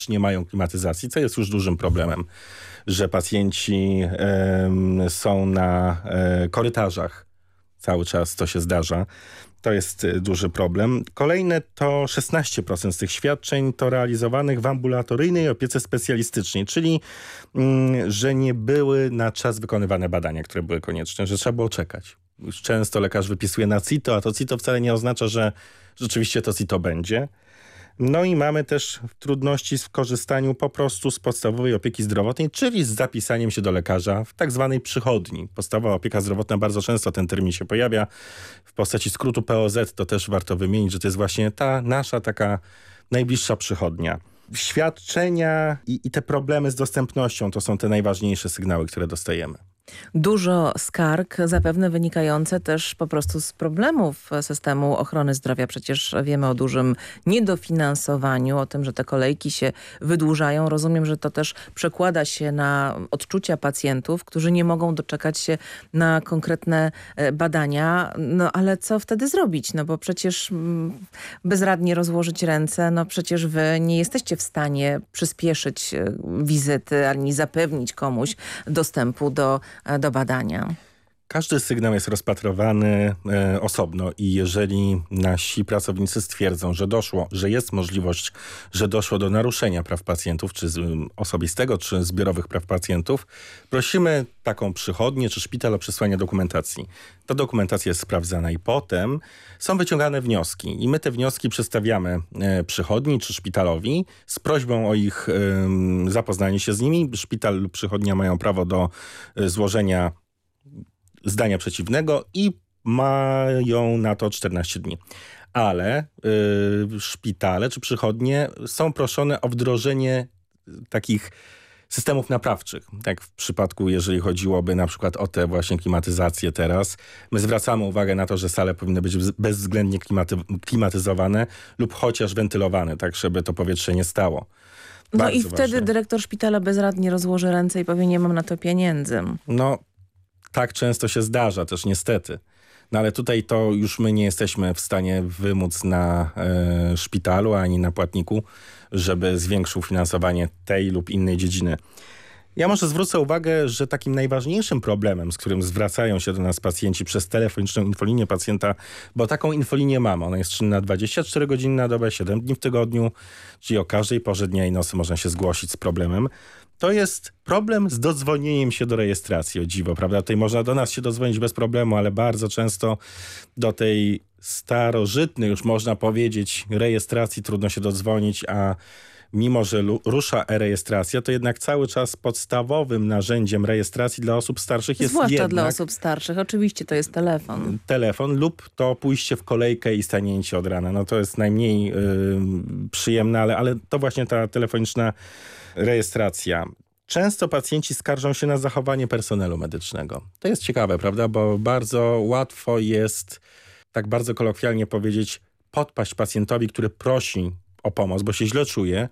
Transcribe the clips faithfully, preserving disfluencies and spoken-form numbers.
nie mają klimatyzacji, co jest już dużym problemem, że pacjenci y, są na y, korytarzach. Cały czas to się zdarza. To jest duży problem. Kolejne to szesnaście procent z tych świadczeń to realizowanych w ambulatoryjnej opiece specjalistycznej, czyli mm, że nie były na czas wykonywane badania, które były konieczne, że trzeba było czekać. Już często lekarz wypisuje na C I T O, a to C I T O wcale nie oznacza, że rzeczywiście to C I T O będzie. No i mamy też trudności w korzystaniu po prostu z podstawowej opieki zdrowotnej, czyli z zapisaniem się do lekarza w tak zwanej przychodni. Podstawowa opieka zdrowotna, bardzo często ten termin się pojawia w postaci skrótu P O Z. To też warto wymienić, że to jest właśnie ta nasza taka najbliższa przychodnia. Świadczenia i, i te problemy z dostępnością to są te najważniejsze sygnały, które dostajemy. Dużo skarg, zapewne wynikające też po prostu z problemów systemu ochrony zdrowia. Przecież wiemy o dużym niedofinansowaniu, o tym, że te kolejki się wydłużają. Rozumiem, że to też przekłada się na odczucia pacjentów, którzy nie mogą doczekać się na konkretne badania. No ale co wtedy zrobić? No bo przecież bezradnie rozłożyć ręce, no przecież wy nie jesteście w stanie przyspieszyć wizyty, ani zapewnić komuś dostępu do do badania. Każdy sygnał jest rozpatrywany e, osobno i jeżeli nasi pracownicy stwierdzą, że doszło, że jest możliwość, że doszło do naruszenia praw pacjentów, czy z, osobistego, czy zbiorowych praw pacjentów, prosimy taką przychodnię, czy szpital o przesłanie dokumentacji. Ta dokumentacja jest sprawdzana i potem są wyciągane wnioski i my te wnioski przedstawiamy e, przychodni, czy szpitalowi z prośbą o ich e, zapoznanie się z nimi. Szpital lub przychodnia mają prawo do e, złożenia zdania przeciwnego i mają na to czternaście dni. Ale y, szpitale czy przychodnie są proszone o wdrożenie takich systemów naprawczych. Tak w przypadku, jeżeli chodziłoby na przykład o te właśnie klimatyzacje teraz, my zwracamy uwagę na to, że sale powinny być bezwzględnie klimaty, klimatyzowane lub chociaż wentylowane, tak żeby to powietrze nie stało. Bardzo no i ważne. wtedy dyrektor szpitala bezradnie rozłoży ręce i powie, nie mam na to pieniędzy. No, tak często się zdarza też niestety. No ale tutaj to już my nie jesteśmy w stanie wymóc na e, szpitalu ani na płatniku, żeby zwiększył finansowanie tej lub innej dziedziny. Ja może zwrócę uwagę, że takim najważniejszym problemem, z którym zwracają się do nas pacjenci przez telefoniczną infolinię pacjenta, bo taką infolinię mamy, ona jest czynna dwadzieścia cztery godziny na dobę, siedem dni w tygodniu, czyli o każdej porze dnia i nocy można się zgłosić z problemem. To jest problem z dodzwonieniem się do rejestracji, o dziwo, prawda? Tutaj można do nas się dodzwonić bez problemu, ale bardzo często do tej starożytnej, już można powiedzieć, rejestracji trudno się dodzwonić, a mimo że rusza e-rejestracja, to jednak cały czas podstawowym narzędziem rejestracji dla osób starszych jest Zwłaszcza jednak dla osób starszych, oczywiście to jest telefon. Telefon lub to pójście w kolejkę i stanięcie od rana. No to jest najmniej yy, przyjemne, ale, ale to właśnie ta telefoniczna rejestracja. Często pacjenci skarżą się na zachowanie personelu medycznego. To jest ciekawe, prawda? Bo bardzo łatwo jest, tak bardzo kolokwialnie powiedzieć, podpaść pacjentowi, który prosi o pomoc, bo się źle czuje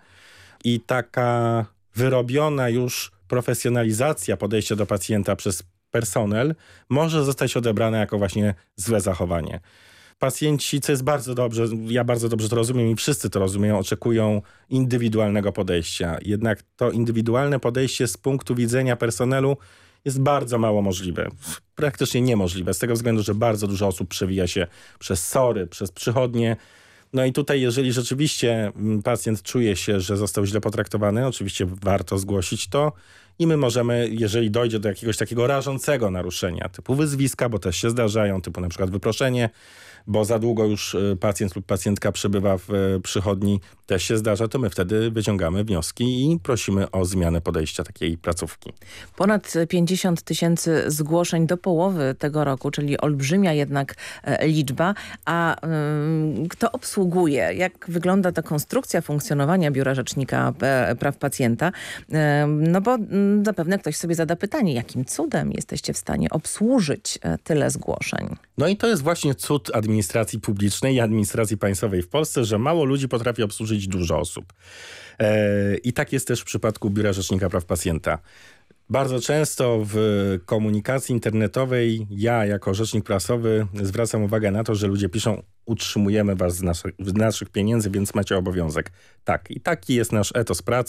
i taka wyrobiona już profesjonalizacja podejścia do pacjenta przez personel może zostać odebrana jako właśnie złe zachowanie. Pacjenci, co jest bardzo dobrze, ja bardzo dobrze to rozumiem i wszyscy to rozumieją, oczekują indywidualnego podejścia. Jednak to indywidualne podejście z punktu widzenia personelu jest bardzo mało możliwe. Praktycznie niemożliwe, z tego względu, że bardzo dużo osób przewija się przez sory, przez przychodnie. No i tutaj, jeżeli rzeczywiście pacjent czuje się, że został źle potraktowany, oczywiście warto zgłosić to i my możemy, jeżeli dojdzie do jakiegoś takiego rażącego naruszenia, typu wyzwiska, bo też się zdarzają, typu na przykład wyproszenie, bo za długo już pacjent lub pacjentka przebywa w przychodni, też się zdarza, to my wtedy wyciągamy wnioski i prosimy o zmianę podejścia takiej placówki. Ponad pięćdziesiąt tysięcy zgłoszeń do połowy tego roku, czyli olbrzymia jednak liczba. A y, kto obsługuje? Jak wygląda ta konstrukcja funkcjonowania Biura Rzecznika Praw Pacjenta? Y, no bo y, zapewne ktoś sobie zada pytanie, jakim cudem jesteście w stanie obsłużyć tyle zgłoszeń? No i to jest właśnie cud administracji publicznej i administracji państwowej w Polsce, że mało ludzi potrafi obsłużyć dużo osób. E, I tak jest też w przypadku Biura Rzecznika Praw Pacjenta. Bardzo często w komunikacji internetowej ja jako rzecznik prasowy zwracam uwagę na to, że ludzie piszą: utrzymujemy was z naszych, z naszych pieniędzy, więc macie obowiązek. Tak, i taki jest nasz etos pracy.